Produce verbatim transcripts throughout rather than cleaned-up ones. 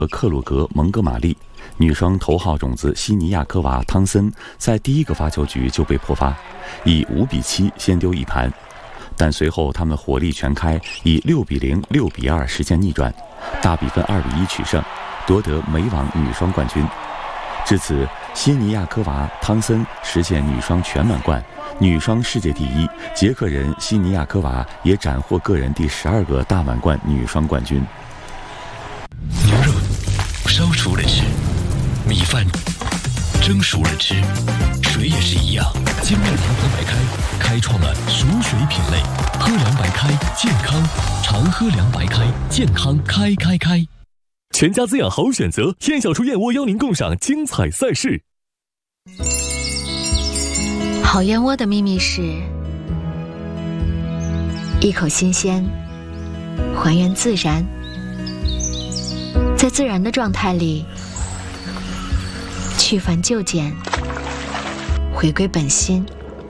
克鲁格蒙哥马利，女双头号种子西尼亚科娃汤森在第一个发球局就被破发，以五比七先丢一盘，但随后他们火力全开，以六比零、六比二实现逆转，大比分二比一取胜，夺得美网女双冠军。至此，西尼亚科娃汤森实现女双全满贯，女双世界第一。捷克人西尼亚科娃也斩获个人第十二个大满贯女双冠军。 牛肉烧熟了吃，米饭蒸熟了吃，水也是一样。金麦堂喝白开开创了熟水品类，喝凉白开健康，常喝凉白开健康开开开。 全家滋养好选择，燕小厨燕窝邀您共赏精彩赛事。 好燕窝的秘密是一口新鲜，还原自然，在自然的状态里去繁就简，回归本心，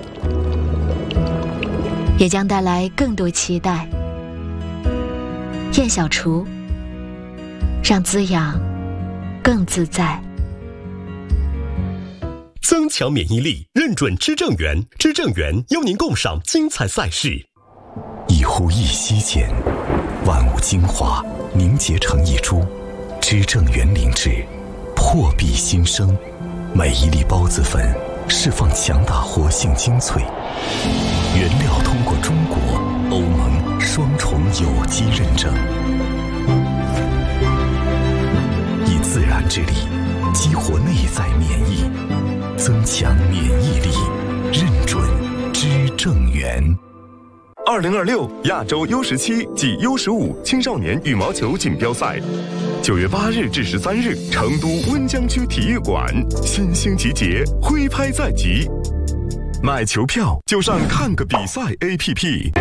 也将带来更多期待。燕小厨，让滋养更自在。 增强免疫力，认准知正源，知正源邀您共赏精彩赛事。 一呼一吸间，万物精华凝结成一株，知正源灵芝，破壁新生。每一粒孢子粉释放强大活性精粹，原料通过中国、欧盟双重有机认证，以自然之力激活内在免疫，增强免疫力，认准知正源。 二零二六亚洲 U 十七暨 U 十五青少年羽毛球锦标赛，九月八日至十三日，成都温江区体育馆，新星集结，挥拍在即。买球票就上看个比赛 A P P。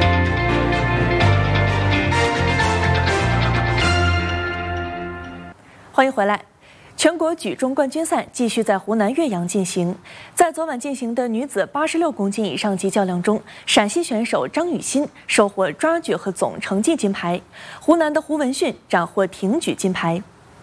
欢迎回来。全国举重冠军赛继续在湖南岳阳进行。在昨晚进行的女子八十六公斤以上级较量中，陕西选手张雨欣收获抓举和总成绩金牌，湖南的胡文训斩获挺举金牌。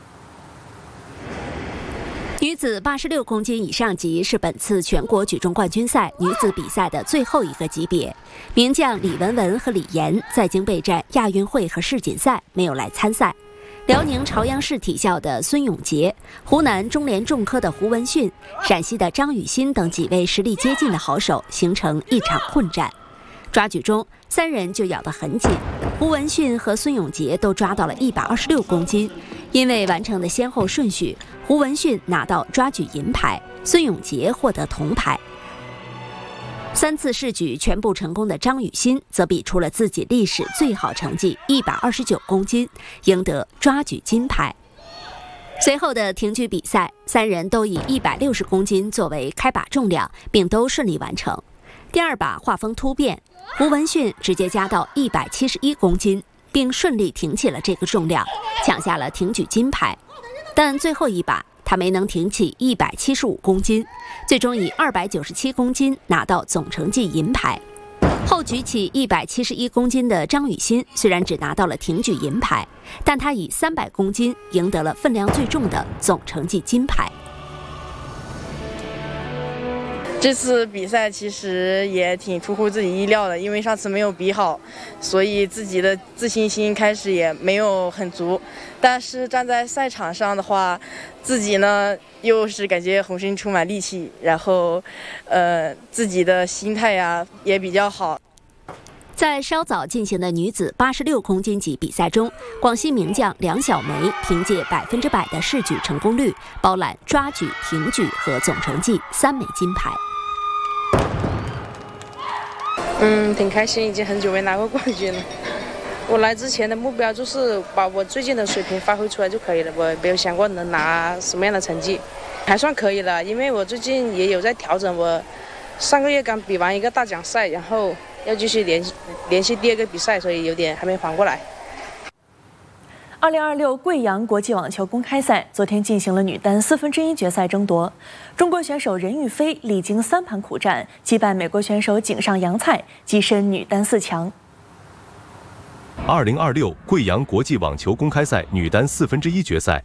女子八十六公斤以上级是本次全国举重冠军赛女子比赛的最后一个级别。名将李雯雯和李岩在京备战亚运会和世锦赛，没有来参赛。辽宁朝阳市体校的孙永杰、湖南中联重科的胡文训、陕西的张雨欣等几位实力接近的好手形成一场混战。抓举中，三人就咬得很紧，胡文训和孙永杰都抓到了一百二十六公斤。因为完成的先后顺序，胡文训拿到抓举银牌，孙永杰获得铜牌。三次试举全部成功的张雨欣则比出了自己历史最好成绩一百二十九公斤，赢得抓举金牌。随后的挺举比赛，三人都以一百六十公斤作为开把重量，并都顺利完成。第二把画风突变，胡文训直接加到一百七十一公斤，并顺利挺起了这个重量，抢下了挺举金牌。但最后一把他没能挺起一百七十五公斤，最终以二百九十七公斤拿到总成绩银牌。后举起一百七十一公斤的张雨欣虽然只拿到了挺举银牌，但他以三百公斤赢得了分量最重的总成绩金牌。 这次比赛其实也挺出乎自己意料的，因为上次没有比好，所以自己的自信心开始也没有很足。但是站在赛场上的话，自己呢又是感觉浑身充满力气，然后，呃，自己的心态呀也比较好。 在稍早进行的女子八十六公斤级比赛中，广西名将梁小梅凭借百分之百的试举成功率，包揽抓举、挺举和总成绩三枚金牌。 嗯，挺开心，已经很久没拿过冠军了。我来之前的目标就是把我最近的水平发挥出来就可以了，我没有想过能拿什么样的成绩，还算可以了。因为我最近也有在调整，我上个月刚比完一个大奖赛，然后要继续连连续第二个比赛，所以有点还没缓过来。 二零二六贵阳国际网球公开赛昨天进行了女单四分之一决赛争夺，中国选手任玉飞历经三盘苦战，击败美国选手井上洋菜，跻身女单四强。 二零二六贵阳国际网球公开赛女单四分之一决赛，